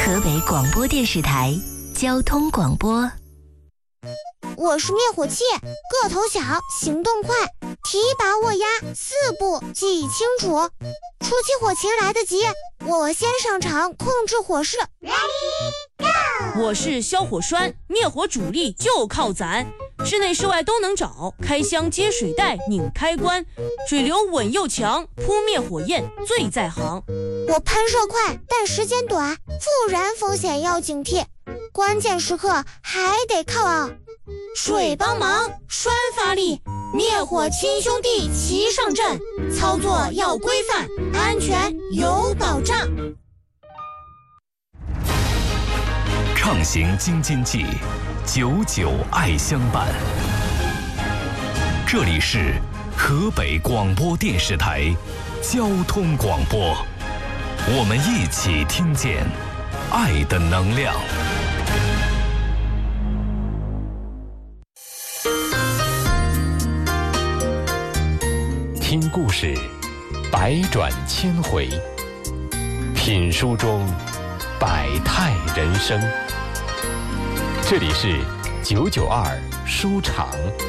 河北广播电视台交通广播。 我是灭火器，个头小，行动快，提拔握压4步记忆清楚，出起火情来得及，我先上场控制火势。 我是消火栓，灭火主力就靠咱，室内室外都能找，开箱接水带拧开关，水流稳又强，扑灭火焰最在行。 我喷射快，但时间短，复燃风险要警惕，关键时刻还得靠水帮忙，栓发力，灭火亲兄弟齐上阵，操作要规范，安全有保障。 畅行京津冀，99爱相伴。这里是河北广播电视台交通广播，我们一起听见爱的能量。听故事，百转千回；品书中，百态人生。这里是992书场。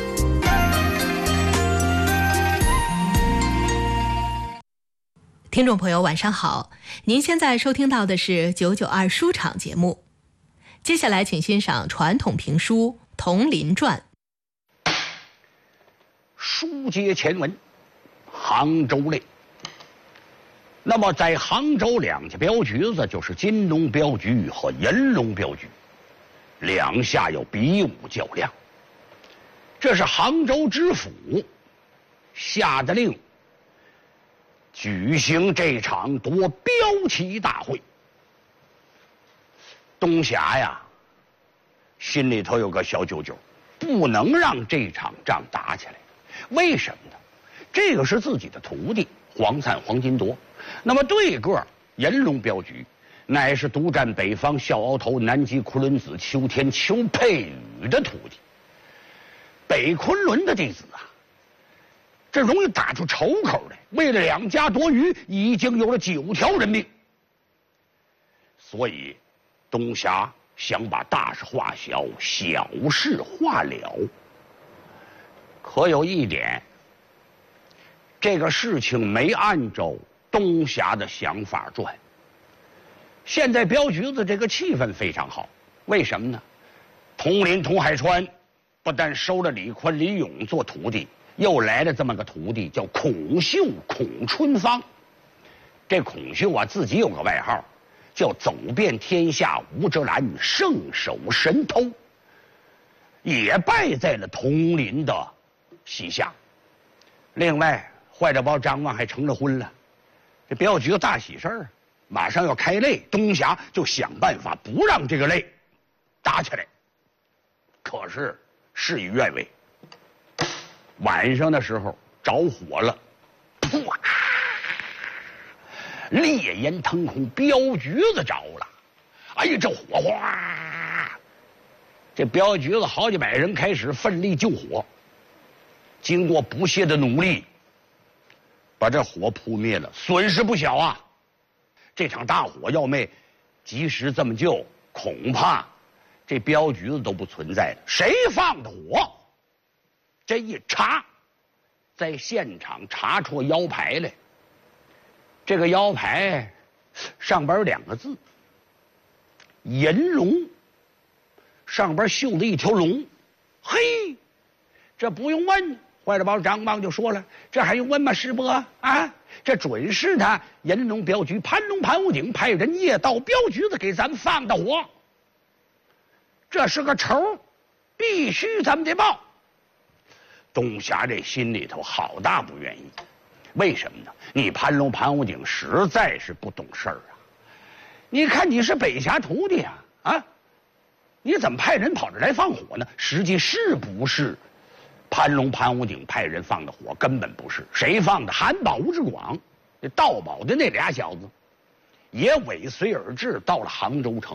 听众朋友晚上好，您现在收听到的是992书场节目。接下来请欣赏传统评书《铜林传》。 书接前文，杭州类。那么在杭州两家镖局子，就是金龙镖局和银龙镖局，两下有比武较量。这是杭州知府下的令，举行这场夺镖旗大会。东霞呀，心里头有个小九九，不能让这场仗打起来。为什么呢？这个是自己的徒弟黄灿、黄金铎，那么对个银龙镖局乃是独占北方笑鳌头南极昆仑子秋天邱佩宇的徒弟。北昆仑的弟子啊，这容易打出仇口来，为了两家夺鱼，已经有了9条人命。所以东霞想把大事化小，小事化了。可有一点，这个事情没按照东霞的想法转。现在镖局子这个气氛非常好，为什么呢？佟林、佟海川不但收了李宽、李勇做徒弟，又来了这么个徒弟叫孔秀、孔春芳。这孔秀啊，自己有个外号叫走遍天下无遮拦，圣手神偷，也拜在了佟林的膝下。另外坏着包张望还成了婚了，这镖局大喜事儿，马上要开擂，东霞就想办法不让这个擂打起来。可是事与愿违，晚上的时候着火了，噗啊，烈焰腾空，镖局子着了。哎呀，这火哗，这镖局子好几百人开始奋力救火，经过不懈的努力，把这火扑灭了，损失不小啊！这场大火要没及时这么救，恐怕这镖局子都不存在了。谁放的火？这一查，在现场查出腰牌来。这个腰牌上边有2个字“银龙”，上边绣了一条龙。嘿，这不用问，坏了包张望就说了，这还用问吗？师伯啊，这准是他银龙镖局潘龙潘武鼎派人夜到镖局子给咱们放的火，这是个仇，必须咱们得报。东霞这心里头好大不愿意，为什么呢？你潘龙潘武鼎实在是不懂事儿啊！你看你是北峡徒弟啊，你怎么派人跑这来放火呢？实际是不是潘龙潘武鼎派人放的火？根本不是，谁放的？韩宝、吴志广，盗宝的那俩小子，也尾随而至，到了杭州城。